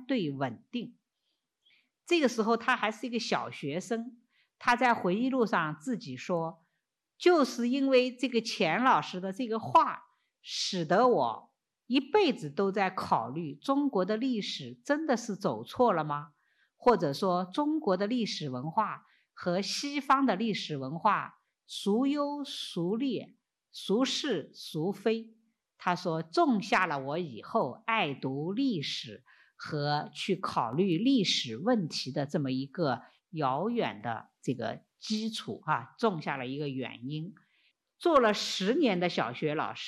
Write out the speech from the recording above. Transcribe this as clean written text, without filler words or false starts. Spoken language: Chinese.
对稳定。这个时候他还是一个小学生，他在回忆录上自己说，就是因为这个钱老师的这个话，使得我一辈子都在考虑中国的历史真的是走错了吗？或者说中国的历史文化和西方的历史文化孰优孰劣，孰是孰非。他说种下了我以后爱读历史和去考虑历史问题的这么一个遥远的这个基础种下了一个原因。做了10年的小学老师。